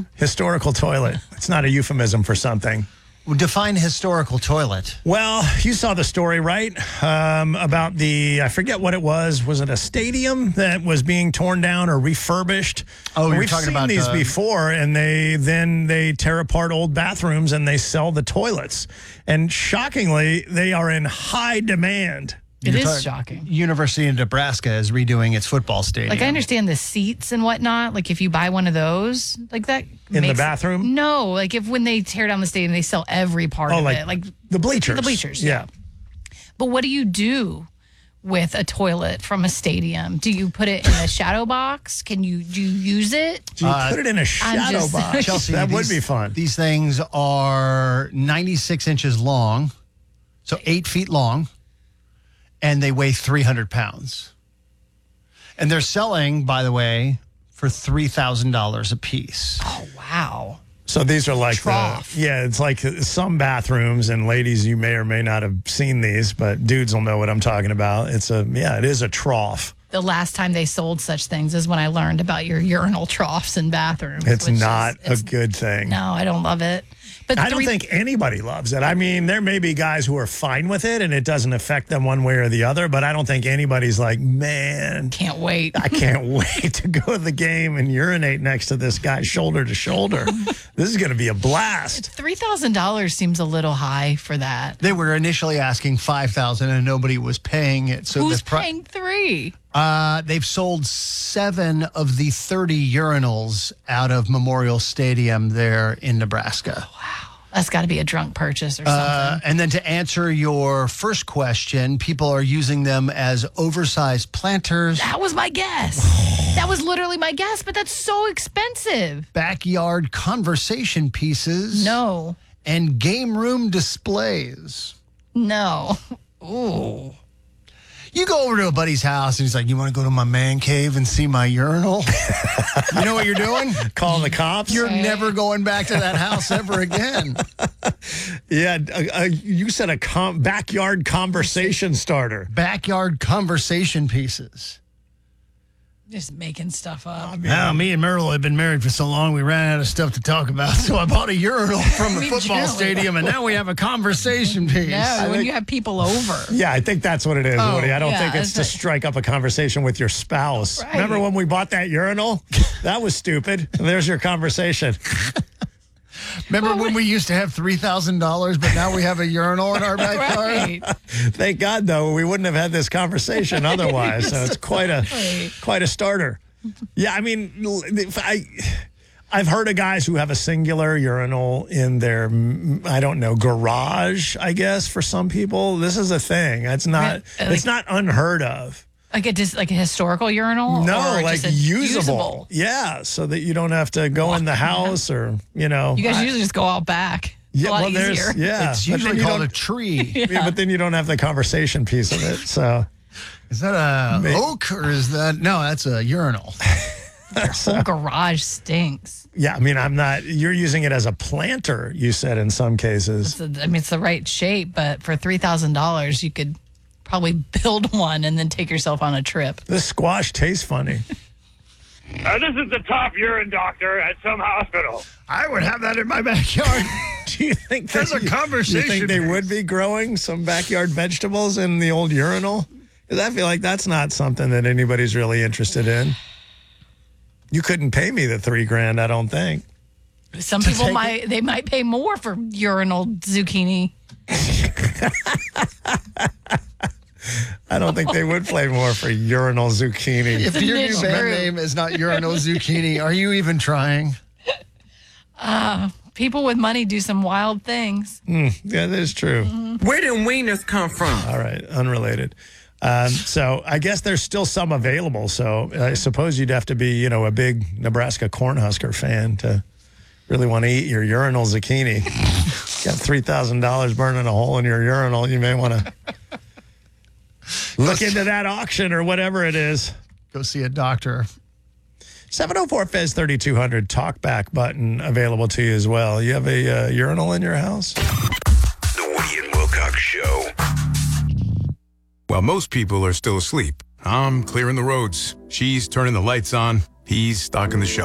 Historical toilet. It's not a euphemism for something. Define historical toilet. Well, you saw the story, right? About I forget what it was. Was it a stadium that was being torn down or refurbished? Oh, you're We've talking seen about these before, and they tear apart old bathrooms and they sell the toilets. And shockingly, they are in high demand. It is shocking. University of Nebraska is redoing its football stadium. Like, I understand the seats and whatnot. Like, if you buy one of those, like that. In the bathroom? No, like when they tear down the stadium, they sell every part of it. Like the bleachers. The bleachers, yeah. But what do you do with a toilet from a stadium? Do you put it in a shadow box? Do you use it? Do you put it in a shadow box? Chelsea, that would be fun. These things are 96 inches long, so 8 feet long. And they weigh 300 pounds. And they're selling, by the way, for $3,000 a piece. Oh, wow. So these are like it's like some bathrooms, and ladies, you may or may not have seen these, but dudes will know what I'm talking about. It is a trough. The last time they sold such things is when I learned about your urinal troughs in bathrooms. It's not a good thing. No, I don't love it. But I don't think anybody loves it. I mean, there may be guys who are fine with it and it doesn't affect them one way or the other, but I don't think anybody's like, man. Can't wait. I can't wait to go to the game and urinate next to this guy shoulder to shoulder. This is going to be a blast. $3,000 seems a little high for that. They were initially asking $5,000 and nobody was paying it. So who's paying $3,000? They've sold 7 of the 30 urinals out of Memorial Stadium there in Nebraska. Wow. That's got to be a drunk purchase or something. And then to answer your first question, people are using them as oversized planters. That was my guess. That was literally my guess, but that's so expensive. Backyard conversation pieces. No. And game room displays. No. Ooh. You go over to a buddy's house and he's like, you want to go to my man cave and see my urinal? You know what you're doing? Calling the cops? You're never going back to that house ever again. Yeah, you said a backyard conversation starter. Backyard conversation pieces. Just making stuff up. Now, me and Myrtle have been married for so long, we ran out of stuff to talk about. So I bought a urinal from the football stadium, and now we have a conversation piece. No, when you have people over. Yeah, I think that's what it is, Woody. I don't yeah, think it's to strike up a conversation with your spouse. Right. Remember when we bought that urinal? That was stupid. And there's your conversation. Remember when we used to have $3,000, but now we have a urinal in our backyard? Right. Thank God, though, we wouldn't have had this conversation otherwise. So it's quite a starter. Yeah, I mean, I've heard of guys who have a singular urinal in their, I don't know, garage, I guess, for some people. This is a thing. It's not unheard of. Like a historical urinal? No, or like just usable. Yeah, so that you don't have to go in the house or, You guys usually just go out back. Yeah, a lot easier. It's usually called a tree. Yeah, but then you don't have the conversation piece of it. So is that a oak or is that no? That's a urinal. Your whole garage stinks. Yeah, I mean, you're using it as a planter. You said in some cases. It's the right shape, but for $3,000, you could probably build one and then take yourself on a trip. This squash tastes funny. This is the top urine doctor at some hospital. I would have that in my backyard. Do you think there's a conversation? You think they would be growing some backyard vegetables in the old urinal? Because I feel like that's not something that anybody's really interested in. You couldn't pay me the $3,000, I don't think. Some people might pay more for urinal zucchini. I don't think they would play more for urinal zucchini. If your new band name is not urinal zucchini, are you even trying? People with money do some wild things. Yeah, that is true. Where did wieners come from? All right, unrelated. So I guess there's still some available. So I suppose you'd have to be, a big Nebraska Cornhusker fan to really want to eat your urinal zucchini. Got $3,000 burning a hole in your urinal. You may want to look into that auction or whatever it is. Go see a doctor. 704-FEZ-3200 talkback button available to you as well. You have a urinal in your house? The Woody and Wilcox Show. While most people are still asleep, I'm clearing the roads. She's turning the lights on. He's stocking the shelves.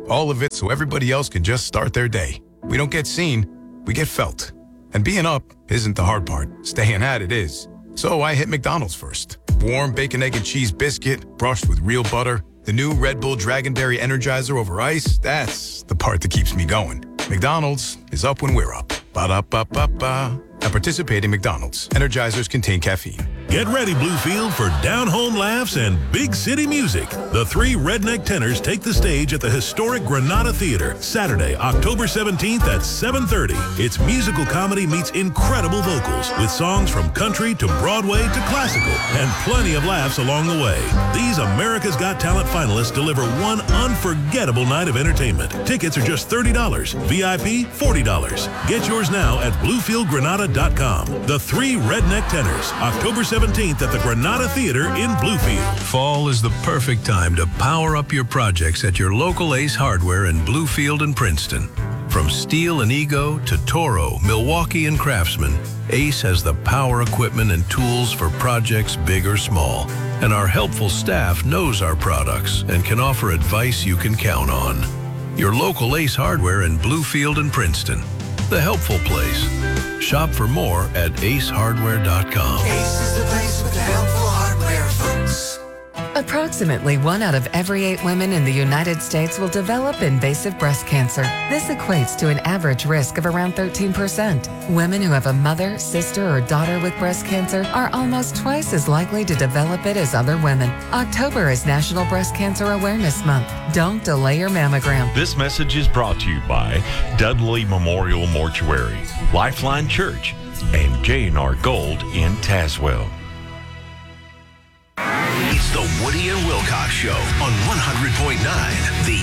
All of it so everybody else can just start their day. We don't get seen, we get felt. And being up isn't the hard part. Staying at it is. So I hit McDonald's first. Warm bacon, egg, and cheese biscuit, brushed with real butter. The new Red Bull Dragonberry Energizer over ice, that's the part that keeps me going. McDonald's is up when we're up. Ba-da-ba-ba-ba. At participating McDonald's, Energizers contain caffeine. Get ready, Bluefield, for down-home laughs and big city music. The three Redneck Tenors take the stage at the historic Granada Theater, Saturday, October 17th at 7:30. It's musical comedy meets incredible vocals with songs from country to Broadway to classical and plenty of laughs along the way. These America's Got Talent finalists deliver one unforgettable night of entertainment. Tickets are just $30. VIP, $40. Get yours now at BluefieldGranada.com. The three Redneck Tenors, October 17th at the Granada Theater in Bluefield. Fall is the perfect time to power up your projects at your local Ace Hardware in Bluefield and Princeton. From Steel and Ego to Toro, Milwaukee, and Craftsman, Ace has the power equipment and tools for projects big or small. And our helpful staff knows our products and can offer advice you can count on. Your local Ace Hardware in Bluefield and Princeton. The helpful place. Shop for more at acehardware.com. Ace is the place with the helpful hardware, folks. Approximately 1 out of every 8 women in the United States will develop invasive breast cancer. This equates to an average risk of around 13%. Women who have a mother, sister, or daughter with breast cancer are almost twice as likely to develop it as other women. October is National Breast Cancer Awareness Month. Don't delay your mammogram. This message is brought to you by Dudley Memorial Mortuary, Lifeline Church, and J&R Gold in Tazewell. It's the Woody and Wilcox Show on 100.9 The